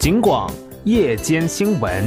警广夜间新闻。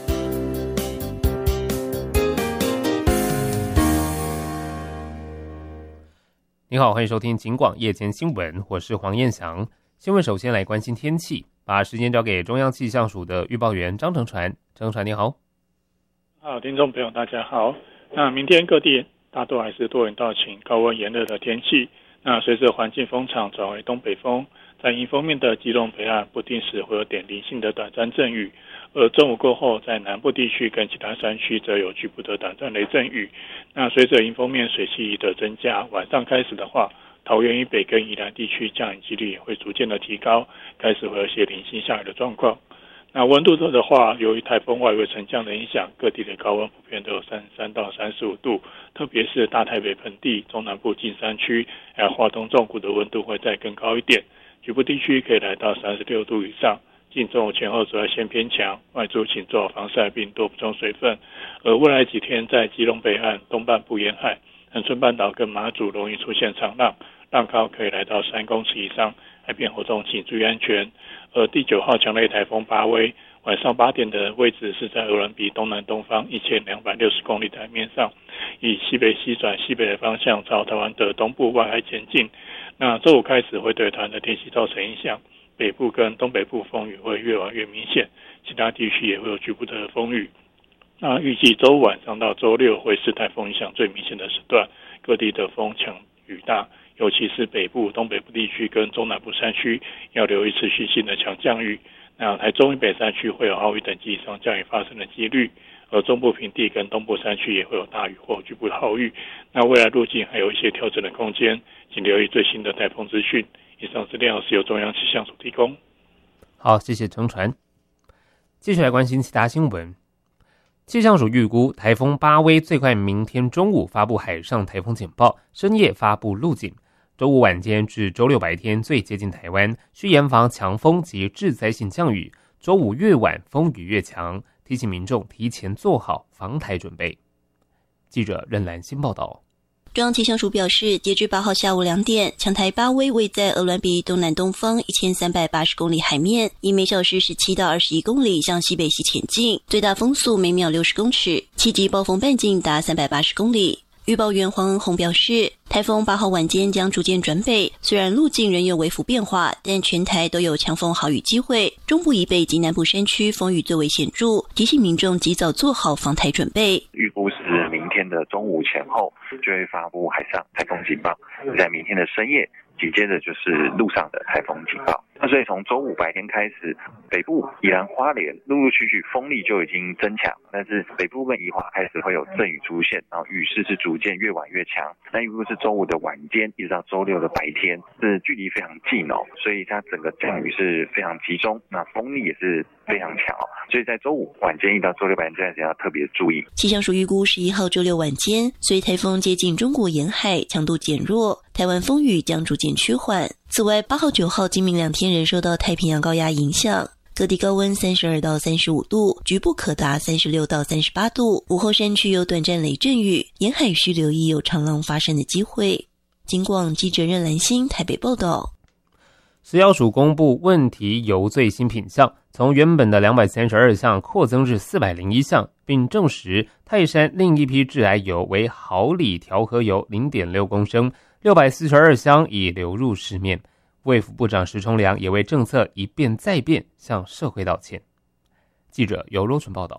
你好，欢迎收听警广夜间新闻，我是黄彦翔。新闻首先来关心天气，把时间交给中央气象署的预报员张成传。成传你好。 好，听众朋友大家好。那明天各地大多还是多云到晴，高温炎热的天气。那随着环境风场转为东北风，在迎风面的基隆北岸不定时会有点零星的短暂阵雨，而中午过后，在南部地区跟其他山区则有局部的短暂雷阵雨。那随着迎风面水汽的增加，晚上开始的话，桃园以北跟宜兰地区降雨几率也会逐渐的提高，开始会有些零星下雨的状况。那温度的话，由于台风外围沉降的影响，各地的高温普遍都有33到35度，特别是大台北盆地、中南部近山区，还有花东纵谷的温度会再更高一点，局部地区可以来到36度以上。近中午前后紫外线偏强，外出请做好防晒并多补充水分。而未来几天在基隆北岸、东半部沿海、恒春半岛跟马祖容易出现长浪，浪高可以来到3公尺以上，海边活动请注意安全。而第9号强烈台风巴威，晚上8点的位置是在鹅銮鼻东南东方1260公里台面上，以西北西转西北的方向朝台湾的东部外海前进。那周五开始会对台湾的天气造成影响，北部跟东北部风雨会越来越明显，其他地区也会有局部的风雨。那预计周五晚上到周六会是台风影响最明显的时段，各地的风强雨大，尤其是北部、东北部地区跟中南部山区要留意持续性的强降雨。那台中以北山区会有豪雨等级以上降雨发生的几率，而中部平地跟东部山区也会有大雨或局部的豪雨。那未来路径还有一些调整的空间，请留意最新的台风资讯。以上资料是由中央气象署提供。 好，谢谢承传。继续来关心其他新闻。气象署预估台风巴威最快明天中午发布海上台风警报，深夜发布路警。周五晚间至周六白天最接近台湾，需严防强风及致灾性降雨。周五越晚风雨越强，提醒民众提前做好防台准备。记者任兰心报道。 中央气象署表示，截至8号下午2点，强台巴威位在鹅銮鼻东南东方1380公里海面，以每小时17到21公里向西北西前进，最大风速每秒60公尺，七级暴风半径达380公里。预报员黄恩宏表示，台风8号晚间将逐渐转北，虽然路径仍有微幅变化，但全台都有强风豪雨机会，中部以北及南部山区风雨最为显著，提醒民众及早做好防台准备。 预估是明天的中午前后就会发布海上台风警报，在明天的深夜紧接着就是陆上的台风警报。那所以从周五白天开始，北部宜兰花莲陆陆续续风力就已经增强，但是北部跟宜花开始会有阵雨出现，然后雨势是逐渐越晚越强。那预估是周五的晚间一直到周六的白天，是距离非常近哦，所以它整个降雨是非常集中，那风力也是非常强哦，所以在周五晚间一到周六白天这段时间要特别注意。 气象署预估11号周六晚间，随台风接近中国沿海，强度减弱，台湾风雨将逐渐趋缓。此外，8号、9号今明2天仍受到太平洋高压影响，各地高温32到35度，局部可达36到38度。午后山区有短暂雷阵雨，沿海需留意有长浪发生的机会。警广记者任兰心台北报道。 食药署公布问题油最新品项，从原本的232项扩增至401项，并证实泰山另一批致癌油为毫厘调和油 0.6 公升，642箱已流入市面。卫福部长石崇良也为政策一变再变向社会道歉。记者尤若纯报道。